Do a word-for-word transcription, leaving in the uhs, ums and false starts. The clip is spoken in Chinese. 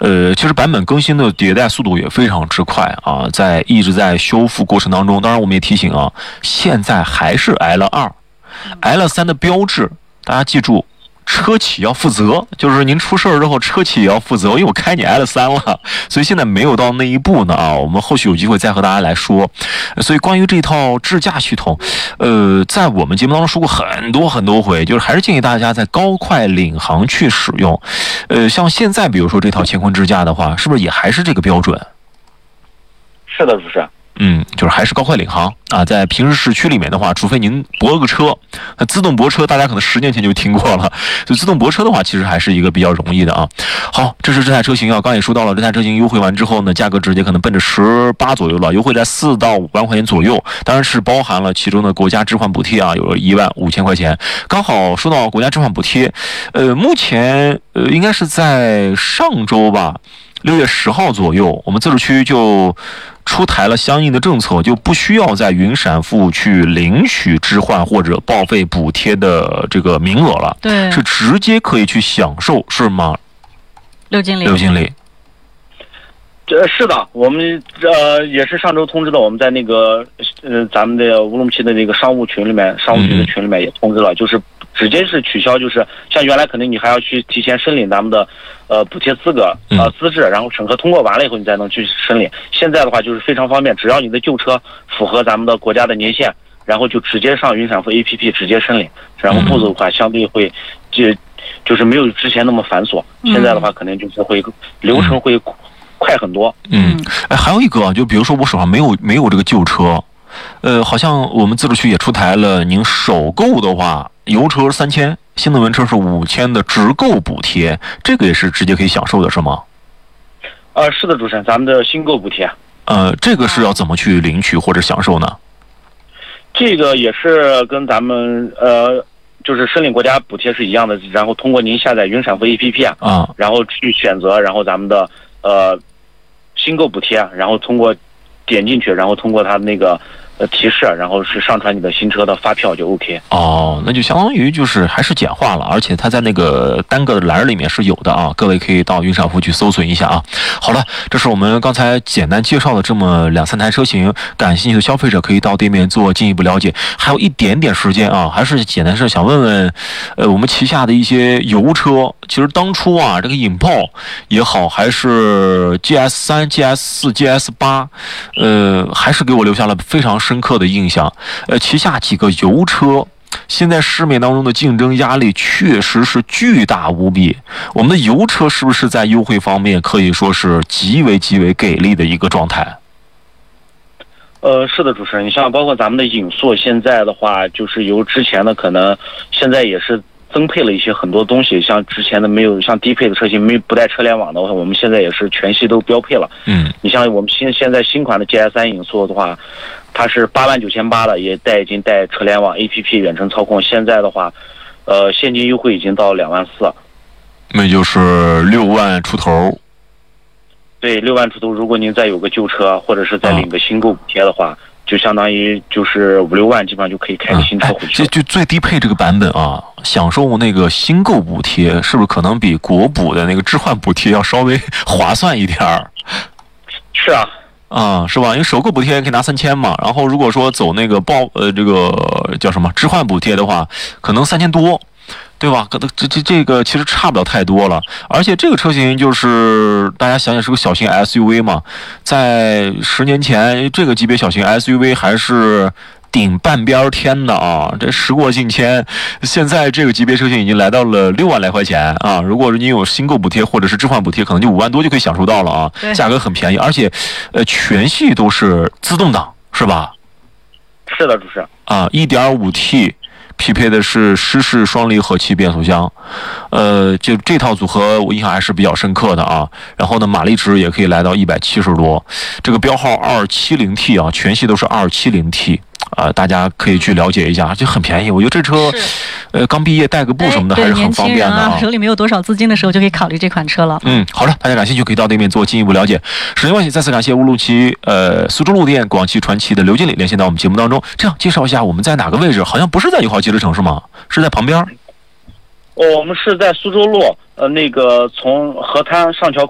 呃，其实版本更新的迭代速度也非常之快啊，在一直在修复过程当中。当然，我们也提醒啊，现在还是 L 二、L 三的标志，大家记住。车企要负责，就是您出事儿之后，车企也要负责，因为我开你 L 三了，所以现在没有到那一步呢啊。我们后续有机会再和大家来说。所以关于这套智驾系统，呃，在我们节目当中说过很多很多回，就是还是建议大家在高快领航去使用。呃，像现在比如说这套乾坤智驾的话，是不是也还是这个标准？ 是的，主持人。 嗯，就是还是高快领航啊，在平时市区里面的话，除非您泊个车，那自动泊车大家可能十年前就听过了，所以自动泊车的话，其实还是一个比较容易的啊。好，这是这台车型啊，刚也说到了，这台车型优惠完之后呢，价格直接可能奔着十八左右了，优惠在四到五万块钱左右，当然是包含了其中的国家置换补贴啊，有一万五千块钱。刚好说到国家置换补贴，呃，目前呃应该是在上周吧。六月十号左右，我们自治区就出台了相应的政策，就不需要在云闪付去领取置换或者报废补贴的这个名额了， 对， 是直接可以去享受，是吗？ 刘经理， 刘经理， 这是的，我们呃也是上周通知的，我们在那个呃咱们的乌鲁木齐的那个商务群里面，商务局的群里面也通知了，嗯、就是直接是取消，就是像原来可能你还要去提前申领咱们的呃补贴资格呃资质，然后审核通过完了以后你才能去申领。现在的话就是非常方便，只要你的旧车符合咱们的国家的年限，然后就直接上云闪付 A P P 直接申领，然后步骤的话相对会就就是没有之前那么繁琐，现在的话可能就是会流程会快很多。 嗯，哎，还有一个就比如说我手上没有没有这个旧车。呃，好像我们自治区也出台了，您首购的话，油车三千，新能源车是五千的直购补贴，这个也是直接可以享受的，是吗？ 呃，是的，主持人，咱们的新购补贴。 呃，这个是要怎么去领取或者享受呢？ 这个也是跟咱们呃，就是申领国家补贴是一样的，然后通过您下载云闪付 A P P 啊，啊，然后去选择，然后咱们的呃新购补贴，然后通过点进去，然后通过它那个。呃，提示，然后是上传你的新车的发票就 OK。 哦，那就相当于就是还是简化了，而且它在那个单个的栏里面是有的啊，各位可以到云闪付去搜索一下啊。好了，这是我们刚才简单介绍的这么两三台车型，感兴趣的消费者可以到店面做进一步了解。还有一点点时间啊，还是简单是想问问，呃，我们旗下的一些油车，其实当初啊，这个引爆也好，还是 G S 三、G S 四、G S 八，呃，还是给我留下了非常深刻的印象。呃，旗下几个油车现在市面当中的竞争压力确实是巨大无比，我们的油车是不是在优惠方面可以说是极为极为给力的一个状态？ 呃，是的，主持人，你像包括咱们的影速，现在的话就是由之前的可能现在也是增配了一些很多东西，像之前的没有，像低配的车型没不带车联网的话，我们现在也是全系都标配了。嗯，你像我们现现在新款的 G S 三影速的话，它是八万九千八的，也带已经带车联网 A P P 远程操控，现在的话，呃，现金优惠已经到两万四， 那就是六万出头。 对，六万出头，如果您再有个旧车，或者是再领个新购补贴的话。啊，就相当于就是五六万，基本上就可以开个新车回去。 这、啊、就最低配这个版本啊，享受那个新购补贴，是不是可能比国补的那个置换补贴要稍微划算一点儿？ 是啊， 啊、嗯，是吧？因为首购补贴可以拿三千嘛，然后如果说走那个报呃这个叫什么置换补贴的话，可能三千多。对吧？可能这这这个其实差不了太多了，而且这个车型就是大家想想是个小型 S U V 嘛，在十年前这个级别小型 S U V 还是顶半边天的啊，这时过境迁，现在这个级别车型已经来到了六万来块钱啊！如果你有新购补贴或者是置换补贴，可能就五万多就可以享受到了啊，价格很便宜，而且呃全系都是自动挡，是吧？ 是的，主持人啊 ，一点五 T。匹配的是湿式双离合器变速箱，呃，就这套组合我印象还是比较深刻的啊。然后呢，马力值也可以来到一百七十多，这个标号二七零 T 啊，全系都是二七零 T 啊、呃，大家可以去了解一下，就很便宜。我觉得这车，呃，刚毕业带个步什么的还是很方便的啊。 手里没有多少资金的时候就可以考虑这款车了。 嗯，好的，大家感兴趣可以到店面做进一步了解。时间关系，再次感谢乌鲁木齐呃苏州路店广汽传祺的刘经理连线到我们节目当中。这样介绍一下我们在哪个位置？好像不是在友好汽车城是吗？是在旁边。 哦，我们是在苏州路，呃，那个从河滩上桥